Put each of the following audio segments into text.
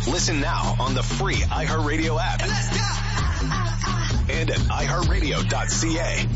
Listen now on the free iHeartRadio app. And at iHeartRadio.ca.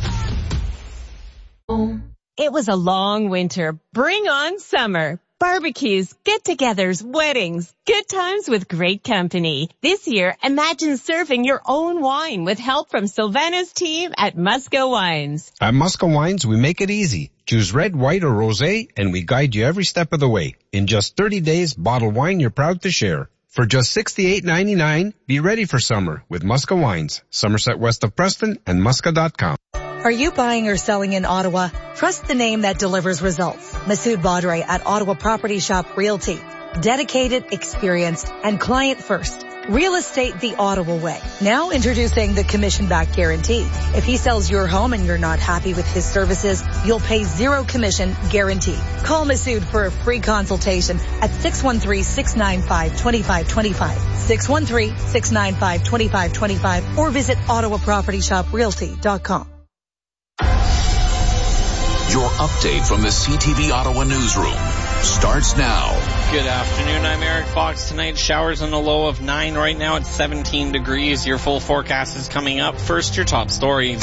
It was a long winter. Bring on summer. Barbecues, get-togethers, weddings, good times with great company. This year, imagine serving your own wine with help from Sylvana's team at Musco Wines. At Musco Wines, we make it easy. Choose red, white, or rosé, and we guide you every step of the way. In just 30 days, bottle wine you're proud to share. For just $68.99, be ready for summer with Musco Wines, Somerset west of Preston, and Musca.com. Are you buying or selling in Ottawa? Trust the name that delivers results. Masood Badre at Ottawa Property Shop Realty. Dedicated, experienced, and client first. Real estate the Ottawa way. Now introducing the commission-back guarantee. If he sells your home and you're not happy with his services, you'll pay zero commission guaranteed. Call Masood for a free consultation at 613-695-2525. 613-695-2525 or visit OttawaPropertyShopRealty.com. Your update from the CTV Ottawa newsroom starts now. Good afternoon, I'm Eric Fox. Tonight, showers on a low of 9. Right now it's 17 degrees. Your full forecast is coming up. First, your top stories.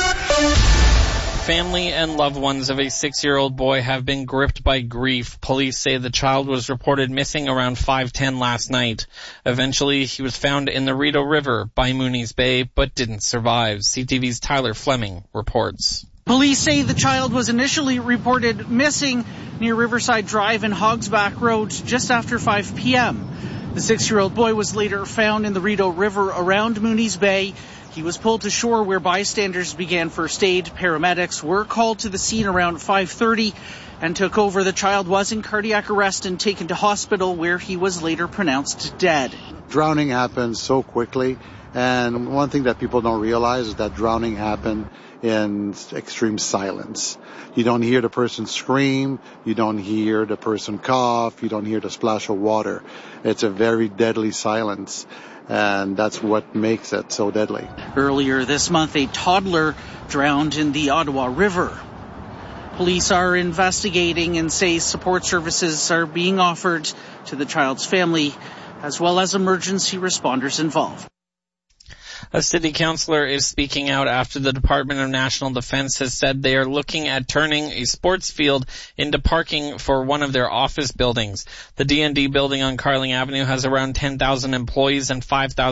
Family and loved ones of a 6-year-old boy have been gripped by grief. Police say the child was reported missing around 5:10 last night. Eventually, he was found in the Rideau River by Mooney's Bay, but didn't survive. CTV's Tyler Fleming reports. Police say the child was initially reported missing near Riverside Drive and Hogsback Road just after 5 p.m. The 6-year-old boy was later found in the Rideau River around Mooney's Bay. He was pulled to shore where bystanders began first aid. Paramedics were called to the scene around 5:30 and took over. The child was in cardiac arrest and taken to hospital where he was later pronounced dead. Drowning happens so quickly, and one thing that people don't realize is that drowning happened in extreme silence. You don't hear the person scream, you don't hear the person cough, you don't hear the splash of water. It's a very deadly silence, and that's what makes it so deadly. Earlier this month, a toddler drowned in the Ottawa River. Police are investigating and say support services are being offered to the child's family, as well as emergency responders involved. A city councillor is speaking out after the Department of National Defense has said they are looking at turning a sports field into parking for one of their office buildings. The D&D building on Carling Avenue has around 10,000 employees and 5,000